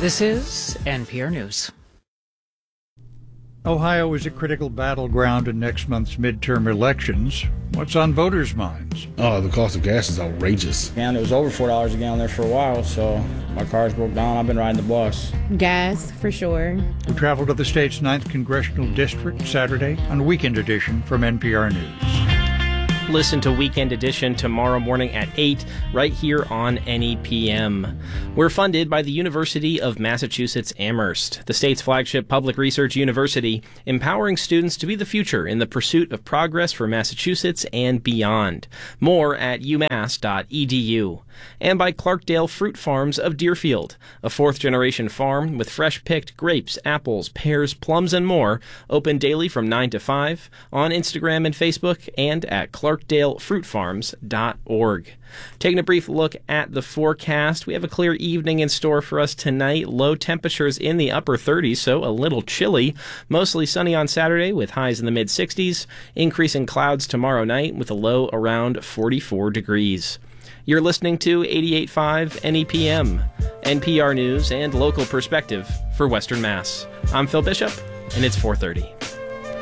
This is NPR News. Ohio is a critical battleground in next month's midterm elections. What's on voters' minds? Oh, the cost of gas is outrageous. And it was over $4 a gallon there for a while, so my car's broke down. I've been riding the bus. Gas, for sure. We travel to the state's 9th Congressional District Saturday on Weekend Edition from NPR News. Listen to Weekend Edition tomorrow morning at 8, right here on NEPM. We're funded by the University of Massachusetts Amherst, the state's flagship public research university, empowering students to be the future in the pursuit of progress for Massachusetts and beyond. More at umass.edu. And by Clarkdale Fruit Farms of Deerfield, a fourth-generation farm with fresh-picked grapes, apples, pears, plums, and more, open daily from 9 to 5 on Instagram and Facebook and at clarkdalefruitfarms.org. Taking a brief look at the forecast, we have a clear evening in store for us tonight. Low temperatures in the upper 30s, so a little chilly. Mostly sunny on Saturday with highs in the mid-60s. Increasing clouds tomorrow night with a low around 44 degrees. You're listening to 88.5 NEPM, NPR News and local perspective for Western Mass. I'm Phil Bishop, and it's 4:30.